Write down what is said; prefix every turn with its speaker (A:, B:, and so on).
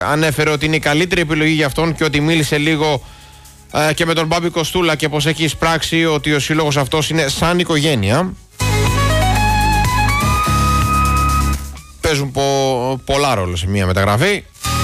A: Ανέφερε ότι είναι η καλύτερη επιλογή για αυτόν και ότι μίλησε λίγο και με τον Μπάμπη Κοστούλα και πως έχει εισπράξει ότι ο σύλλογος αυτός είναι σαν οικογένεια. Παίζουν πολλά ρόλο σε μια μεταγραφή.